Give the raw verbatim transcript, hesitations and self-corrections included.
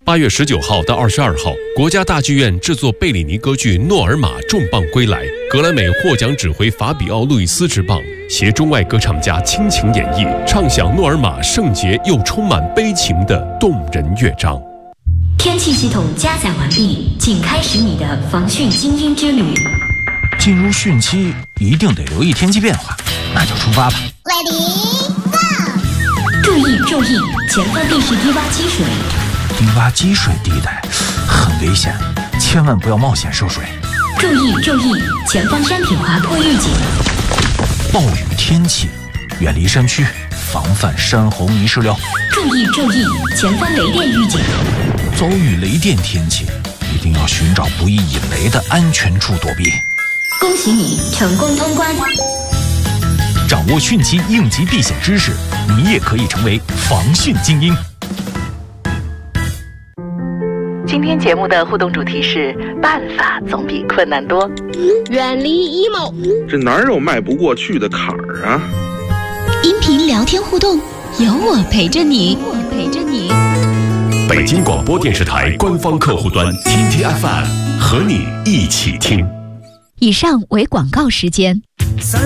八月十九号到二十二号，国家大剧院制作贝里尼歌剧《诺尔玛》重磅归来，格莱美获奖指挥法比奥·路易斯执棒，携中外歌唱家倾情演绎，唱响诺尔玛圣洁又充满悲情的动人乐章。 天气系统加载完毕，请开始你的防汛精英之旅。 进入汛期一定得留意天气变化，那就出发吧。 Ready go！ 注意注意，前方地势低洼积水。 低洼积水地带很危险，千万不要冒险涉水。 注意注意，前方山体滑坡预警。 暴雨天气，远离山区，防范山洪泥石流。 注意注意，前方雷电预警。 遭遇雷电天气，一定要寻找不易引雷的安全处躲避。 恭喜你成功通关！ 掌握汛期应急避险知识，你也可以成为防汛精英。 今天节目的互动主题是办法总比困难多。 远离 emo， 这哪有迈不过去的坎儿啊？ 音频聊天互动，有我陪着你，我陪着你。 北京广播电视台官方客户端 T T F M 和你一起听。 以上为广告时间。